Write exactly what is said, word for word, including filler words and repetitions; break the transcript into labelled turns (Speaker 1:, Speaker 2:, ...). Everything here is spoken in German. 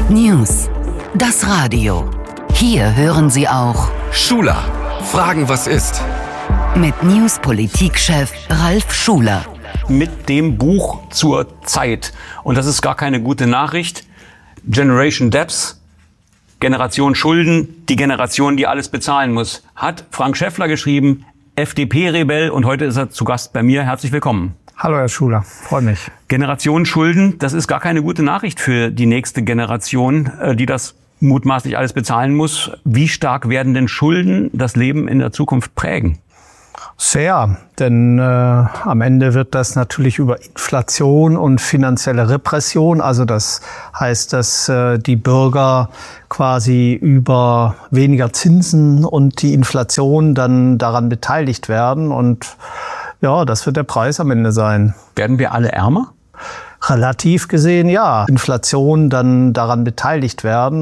Speaker 1: News. Das Radio. Hier hören Sie auch
Speaker 2: Schuler. Fragen, was ist?
Speaker 1: Mit News-Politikchef Ralf Schuler.
Speaker 3: Mit dem Buch zur Zeit. Und das ist gar keine gute Nachricht. Generation Debts, Generation Schulden, die Generation, die alles bezahlen muss, hat Frank Schäffler geschrieben, F D P-Rebell, und heute ist er zu Gast bei mir. Herzlich willkommen.
Speaker 4: Hallo Herr Schuler, freue mich.
Speaker 3: Generation Schulden, das ist gar keine gute Nachricht für die nächste Generation, die das mutmaßlich alles bezahlen muss. Wie stark werden denn Schulden das Leben in der Zukunft prägen?
Speaker 4: Sehr, denn äh, am Ende wird das natürlich über Inflation und finanzielle Repression, also das heißt, dass äh, die Bürger quasi über weniger Zinsen und die Inflation dann daran beteiligt werden, und ja, das wird der Preis am Ende sein.
Speaker 3: Werden wir alle ärmer?
Speaker 4: Relativ gesehen, ja. Inflation dann daran beteiligt werden.